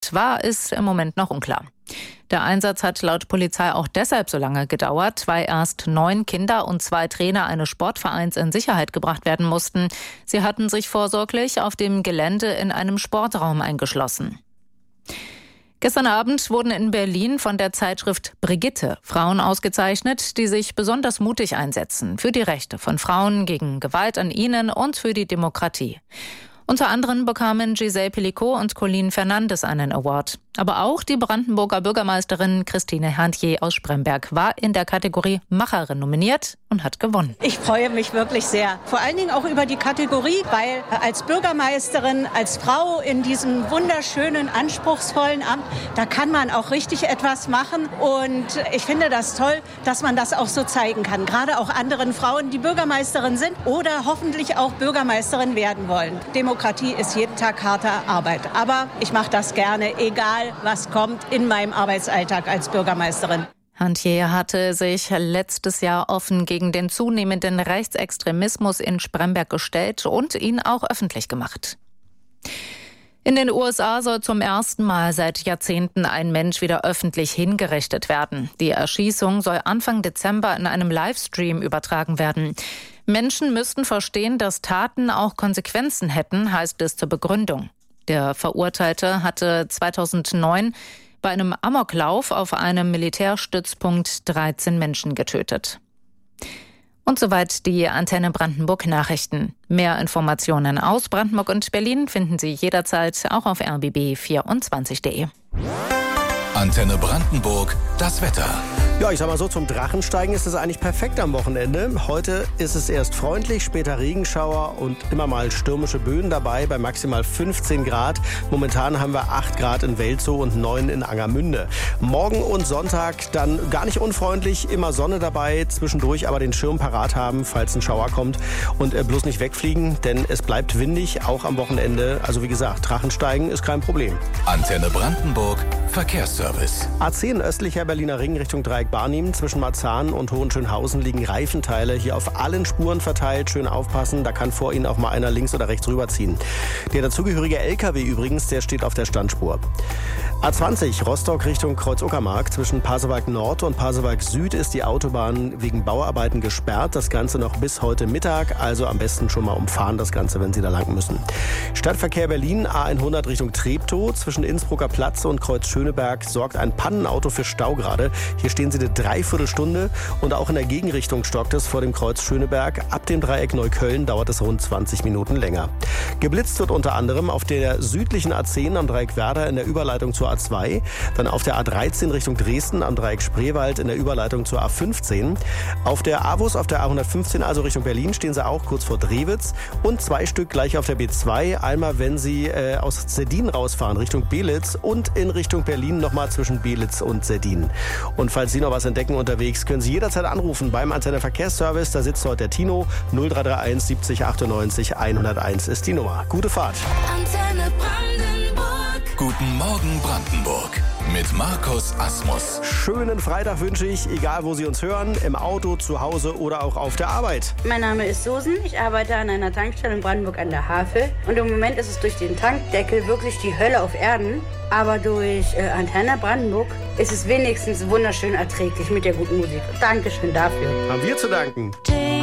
passiert war, ist im Moment noch unklar. Der Einsatz hat laut Polizei auch deshalb so lange gedauert, weil erst 9 Kinder und 2 Trainer eines Sportvereins in Sicherheit gebracht werden mussten. Sie hatten sich vorsorglich auf dem Gelände in einem Sportraum eingeschlossen. Gestern Abend wurden in Berlin von der Zeitschrift Brigitte Frauen ausgezeichnet, die sich besonders mutig einsetzen für die Rechte von Frauen, gegen Gewalt an ihnen und für die Demokratie. Unter anderem bekamen Giselle Pelicot und Colleen Fernandes einen Award. Aber auch die Brandenburger Bürgermeisterin Christine Hantier aus Spremberg war in der Kategorie Macherin nominiert und hat gewonnen. Ich freue mich wirklich sehr. Vor allen Dingen auch über die Kategorie, weil als Bürgermeisterin, als Frau in diesem wunderschönen, anspruchsvollen Amt, da kann man auch richtig etwas machen. Und ich finde das toll, dass man das auch so zeigen kann. Gerade auch anderen Frauen, die Bürgermeisterin sind oder hoffentlich auch Bürgermeisterin werden wollen. Demokratie ist jeden Tag harte Arbeit. Aber ich mache das gerne, egal was kommt in meinem Arbeitsalltag als Bürgermeisterin. Hantier hatte sich letztes Jahr offen gegen den zunehmenden Rechtsextremismus in Spremberg gestellt und ihn auch öffentlich gemacht. In den USA soll zum ersten Mal seit Jahrzehnten ein Mensch wieder öffentlich hingerichtet werden. Die Erschießung soll Anfang Dezember in einem Livestream übertragen werden. Menschen müssten verstehen, dass Taten auch Konsequenzen hätten, heißt es zur Begründung. Der Verurteilte hatte 2009 bei einem Amoklauf auf einem Militärstützpunkt 13 Menschen getötet. Und soweit die Antenne Brandenburg Nachrichten. Mehr Informationen aus Brandenburg und Berlin finden Sie jederzeit auch auf rbb24.de. Antenne Brandenburg, das Wetter. Ja, ich sag mal so, zum Drachensteigen ist es eigentlich perfekt am Wochenende. Heute ist es erst freundlich, später Regenschauer und immer mal stürmische Böen dabei bei maximal 15 Grad. Momentan haben wir 8 Grad in Welzow und 9 in Angermünde. Morgen und Sonntag dann gar nicht unfreundlich, immer Sonne dabei, zwischendurch aber den Schirm parat haben, falls ein Schauer kommt. Und bloß nicht wegfliegen, denn es bleibt windig, auch am Wochenende. Also wie gesagt, Drachensteigen ist kein Problem. Antenne Brandenburg, Verkehrsservice. A10 östlicher Berliner Ring Richtung Dreieck Barnim. Zwischen Marzahn und Hohenschönhausen liegen Reifenteile hier auf allen Spuren verteilt. Schön aufpassen, da kann vor Ihnen auch mal einer links oder rechts rüberziehen. Der dazugehörige LKW übrigens, der steht auf der Standspur. A20 Rostock Richtung Kreuz-Uckermark. Zwischen Pasewalk Nord und Pasewalk Süd ist die Autobahn wegen Bauarbeiten gesperrt. Das Ganze noch bis heute Mittag. Also am besten schon mal umfahren das Ganze, wenn Sie da lang müssen. Stadtverkehr Berlin A100 Richtung Treptow. Zwischen Innsbrucker Platz und Kreuz-Schöneberg sorgt ein Pannenauto für Stau gerade. Hier stehen Sie eine Dreiviertelstunde und auch in der Gegenrichtung stockt es vor dem Kreuz Schöneberg. Ab dem Dreieck Neukölln dauert es rund 20 Minuten länger. Geblitzt wird unter anderem auf der südlichen A10 am Dreieck Werder in der Überleitung zur A2, dann auf der A13 Richtung Dresden am Dreieck Spreewald in der Überleitung zur A15. Auf der AWUS auf der A115, also Richtung Berlin, stehen Sie auch kurz vor Drewitz und 2 Stück gleich auf der B2. Einmal, wenn Sie aus Seddin rausfahren Richtung Belitz und in Richtung Berlin nochmal zwischen Belitz und Seddin. Und falls Sie noch was entdecken unterwegs, können Sie jederzeit anrufen beim Antenne Verkehrsservice. Da sitzt heute der Tino. 0331 70 98 101 ist die Nummer. Gute Fahrt. Antenne Brandenburg. Guten Morgen Brandenburg mit Markus Asmus. Schönen Freitag wünsche ich, egal wo Sie uns hören, im Auto, zu Hause oder auch auf der Arbeit. Mein Name ist Susan, ich arbeite an einer Tankstelle in Brandenburg an der Havel. Und im Moment ist es durch den Tankdeckel wirklich die Hölle auf Erden. Aber durch Antenne Brandenburg ist es wenigstens wunderschön erträglich mit der guten Musik. Dankeschön dafür. Haben wir zu danken.